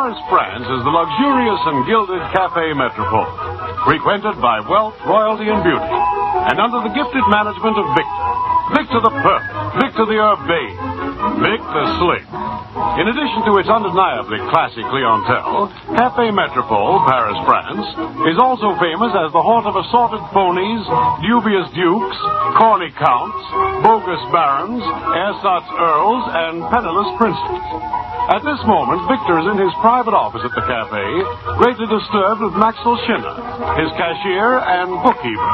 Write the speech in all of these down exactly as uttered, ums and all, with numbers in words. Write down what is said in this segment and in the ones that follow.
Paris, France is the luxurious and gilded Café Metropole, frequented by wealth, royalty, and beauty, and under the gifted management of Victor. Victor the Perfect, Victor the Urbane, Vic the Slick. In addition to its undeniably classy clientele, Café Metropole, Paris, France, is also famous as the haunt of assorted ponies, dubious dukes, corny counts, bogus barons, ersatz earls, and penniless princes. At this moment, Victor is in his private office at the cafe, greatly disturbed with Maxwell Schinner, his cashier and bookkeeper.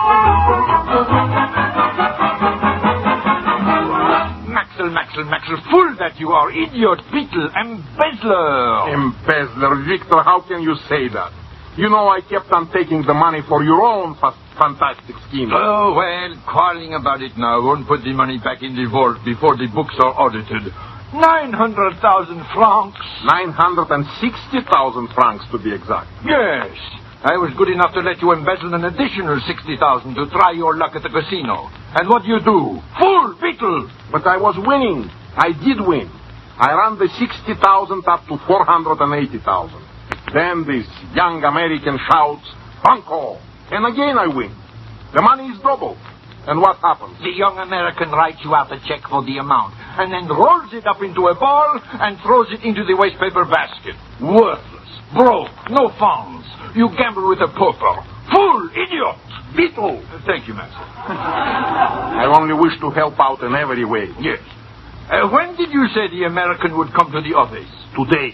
Maxwell, Maxwell, Maxwell, fool that you are, idiot, beetle, embezzler. Embezzler, Victor, how can you say that? You know I kept on taking the money for your own fa- fantastic scheme. Oh, well, quarreling about it now won't put the money back in the vault before the books are audited. Nine hundred thousand francs. Nine hundred and sixty thousand francs, to be exact. Yes. I was good enough to let you embezzle an additional sixty thousand to try your luck at the casino. And what do you do? Fool, beetle! But I was winning. I did win. I ran the sixty thousand up to four hundred eighty thousand. Then this young American shouts, Banco! And again I win. The money is double. And what happens? The young American writes you out a check for the amount, and then rolls it up into a ball and throws it into the wastepaper basket. Worthless, broke, no funds. You gamble with a pauper. Fool, idiot, beetle. Thank you, Master. I only wish to help out in every way. Yes. Uh, when did you say the American would come to the office? Today.